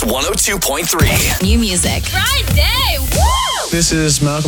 102.3. New music. Friday! Woo! This is Malcolm